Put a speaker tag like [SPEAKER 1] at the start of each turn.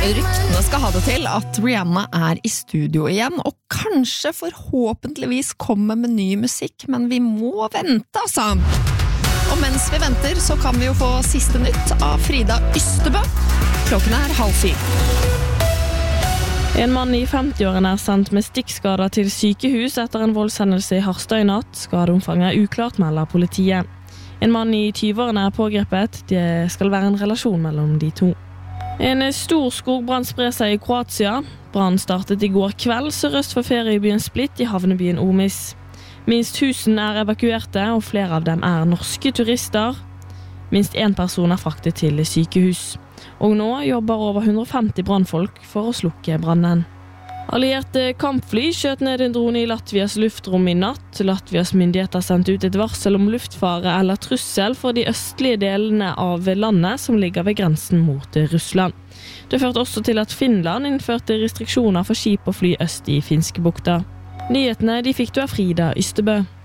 [SPEAKER 1] Ryktene skal ha det til at Rihanna I studio igjen, og kanskje forhåpentligvis kommer med ny musikk, men vi må vente, altså. Og mens vi venter, så kan vi jo få siste nytt av Frida Ystebø. Klokken 3:30.
[SPEAKER 2] En mann I 50-årene sendt med stikkskader til sykehus etter en voldshendelse I Harstad I natt. Skadeomfanget uklart, melder politiet. En mann I 20-årene pågrepet. Det skal være en relasjon mellom de to. En stor skogbrann sprer seg I Kroatia. Brannen startet I går kveld sørøst for feriebyen Split I havnebyen Omis. Minst 1000 evakuerte, og flere av dem norske turister. Minst en person fraktet til sykehus. Og nå jobber over 150 brannfolk for å slukke brannen. Allierte kampfly skjøt ned en drone I Latvias luftrom I natt. Latvias myndigheter sendte ut et varsel om luftfare eller trussel for de østlige delene av landet som ligger ved grensen mot Russland. Det førte også til at Finland innførte restriksjoner for skip og fly øst I Finskebukta. Nyhetene de fikk du av Frida Ystebø.